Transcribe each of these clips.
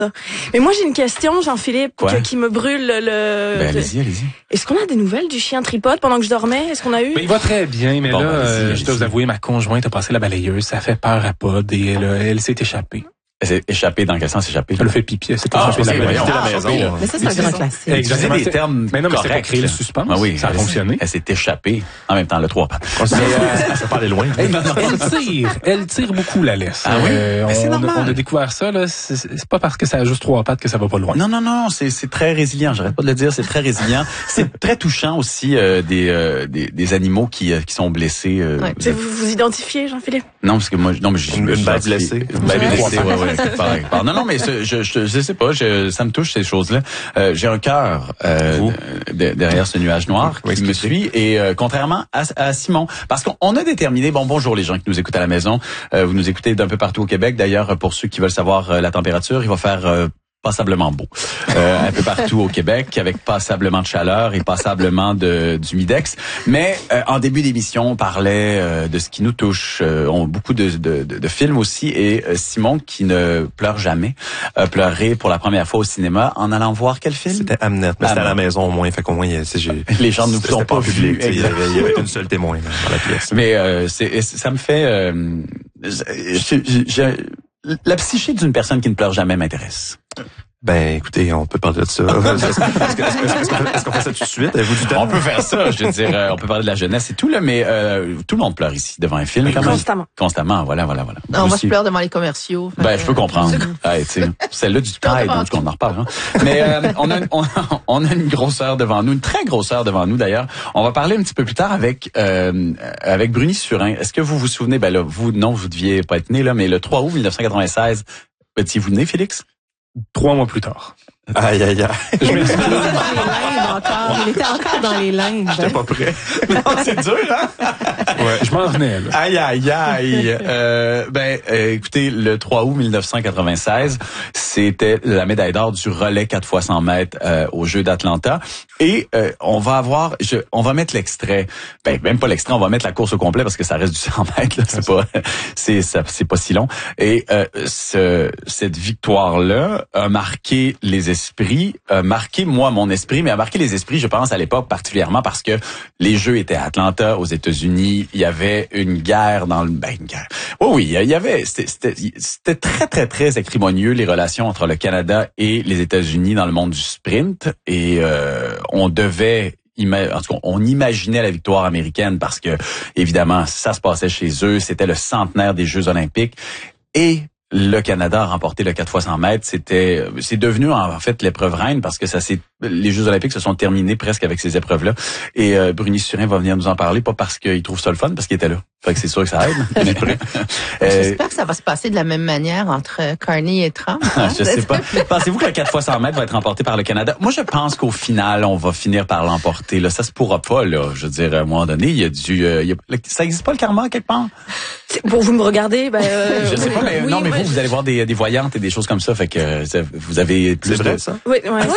Mais moi, j'ai une question, Jean-Philippe, qui me brûle le... Allez-y. Est-ce qu'on a des nouvelles du chien Tripode pendant que je dormais? Est-ce qu'on a eu? Mais il va très bien, mais je dois vous avouer, ma conjointe a passé la balayeuse, ça fait peur à Pod et elle s'est échappée. Elle s'est échappée, dans quel sens échappée? Elle a fait pipi, elle s'est échappée de la maison. Mais ça, c'est un grand classique. Exactement. Des termes mais non, mais c'était pour corrects. créer le suspense. Ah oui, ça a fonctionné. Elle s'est échappée. En même temps, le 3 pattes. Ça peut aller loin. Elle tire beaucoup la laisse. Ah oui? Mais c'est normal. On a découvert ça, là. C'est pas parce que ça a juste 3 pattes que ça va pas loin. Non, c'est très résilient. J'arrête pas de le dire, c'est très résilient. C'est très touchant aussi, des animaux qui sont blessés. Vous identifiez, Jean-Philippe? Non, parce que moi, je suis une bête blessée. Une bête blessée, ouais. Non, mais je sais pas, ça me touche ces choses-là. J'ai un cœur derrière ce nuage noir qui me suit et contrairement à Simon, parce qu'on a déterminé, bonjour les gens qui nous écoutent à la maison, vous nous écoutez d'un peu partout au Québec. D'ailleurs, pour ceux qui veulent savoir la température, il va faire passablement beau. Un peu partout au Québec, avec passablement de chaleur et passablement d'humidex. Mais en début d'émission, on parlait de ce qui nous touche. On a beaucoup de films aussi. Et Simon, qui ne pleure jamais, a pleuré pour la première fois au cinéma en allant voir quel film? C'était Hamnet. Mais c'était à la maison au moins. Fait qu'au moins, les gens ne nous sont pas public. Il y avait une seule témoin dans la pièce. Mais ça me fait... la psyché d'une personne qui ne pleure jamais m'intéresse. Ben, écoutez, on peut parler de ça. Est-ce qu'on fait ça tout de suite? Avez-vous du temps? On peut faire ça, je veux dire, on peut parler de la jeunesse et tout, là, mais tout le monde pleure ici devant un film. Quand même. Constamment, voilà. Non, moi, je pleure devant les commerciaux. Ben, je peux comprendre. Celle-là du Tide, donc on en reparle. Hein. Mais on a une grosse heure devant nous, une très grosse heure devant nous d'ailleurs. On va parler un petit peu plus tard avec Bruni Surin. Est-ce que vous vous souvenez, ben là, vous deviez pas être né, là, mais le 3 août 1996, étiez-vous né, Félix? 3 mois plus tard. Aïe. Il était encore dans les limbes. J'étais pas prêt. Non, c'est dur, hein? Ouais, je m'en venais, là. Aïe. Écoutez, le 3 août 1996, c'était la médaille d'or du relais 4x100 mètres aux Jeux d'Atlanta. Et on va mettre l'extrait. Ben, même pas l'extrait, on va mettre la course au complet parce que ça reste du 100 mètres, là. C'est pas si long. Et cette victoire-là a marqué les esprits, marqué mon esprit, mais a marqué les esprits, je pense, à l'époque particulièrement parce que les Jeux étaient à Atlanta, aux États-Unis. Il y avait une guerre une guerre. Oui, il y avait. C'était très, très, très acrimonieux les relations entre le Canada et les États-Unis dans le monde du sprint. Et on imaginait la victoire américaine parce que, évidemment, ça se passait chez eux. C'était le centenaire des Jeux olympiques. Et le Canada a remporté le 4x100 mètres. C'est devenu en fait l'épreuve reine parce que les Jeux olympiques se sont terminés presque avec ces épreuves-là. Et Bruni Surin va venir nous en parler, pas parce qu'il trouve ça le fun, parce qu'il était là. Fait que c'est sûr que ça aide. J'espère que ça va se passer de la même manière entre Carney et Trump. Hein? Je sais pas. Pensez-vous que le 4x100 mètres va être remporté par le Canada? Moi, je pense qu'au final, on va finir par l'emporter. Là, ça se pourra pas, là. Je veux dire, à un moment donné, ça existe pas le karma, quelque part? Bon, vous me regardez, je sais pas, mais non, mais vous allez voir des voyantes et des choses comme ça, fait que vous avez plus de... ça? Oui.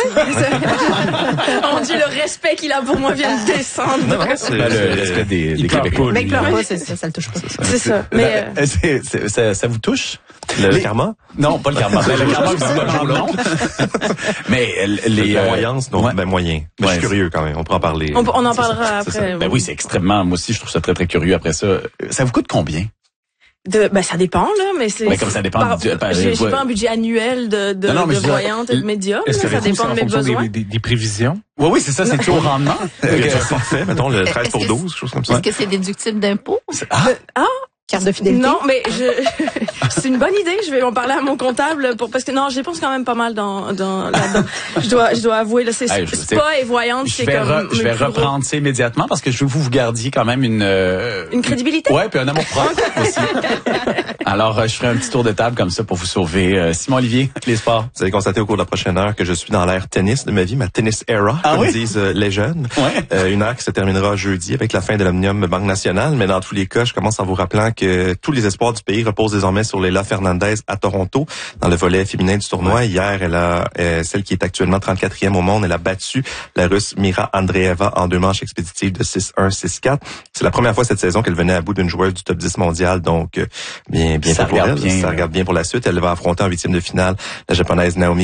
On dit le respect qu'il a pour moi vient de descendre. Non, c'est le respect des Québécois. Mais il pleure pas, c'est ça le touche pas. C'est ça. Mais ça vous touche? Le karma? Non, pas le karma. Le karma, non. Mais la voyance, non, moyen. Mais je suis curieux quand même, on peut en parler. On en parlera après. Ben oui, c'est extrêmement, moi aussi, je trouve ça très, très curieux après ça. Ça vous coûte combien? Ça dépend, là, mais c'est... Mais comme ça dépend j'ai pas un budget annuel de voyante et de médium. Ça dépend de mes besoins. Des prévisions? Oui, c'est ça, c'est tout au rendement. Parfait, mettons le 13 pour 12, quelque chose comme ça. Est-ce que c'est déductible d'impôts? Carte de fidélité? Non, mais c'est une bonne idée. Je vais en parler à mon comptable parce que non, je dépense quand même pas mal là-dedans. Je dois avouer, là, c'est spa et voyante, c'est comme... Je vais reprendre ça immédiatement parce que je veux que vous gardiez quand même une crédibilité? Ouais, puis un amour propre aussi. Alors, je ferai un petit tour de table comme ça pour vous sauver. Simon Olivier, les sports. Vous allez constater au cours de la prochaine heure que je suis dans l'ère tennis de ma vie, ma tennis era, comme disent les jeunes. Ouais. Une ère qui se terminera jeudi avec la fin de l'Omnium Banque Nationale, mais dans tous les cas, je commence en vous rappelant que tous les espoirs du pays reposent désormais sur Leylah Fernandez à Toronto dans le volet féminin du tournoi. Ouais. Hier, elle a celle qui est actuellement 34e au monde, elle a battu la Russe Mira Andreeva en 2 manches expéditives de 6-1, 6-4. C'est la première fois cette saison qu'elle venait à bout d'une joueuse du top 10 mondial, donc bien ça pour elle. Bien, ça regarde bien pour la suite. Elle va affronter en 8e de finale la japonaise Naomi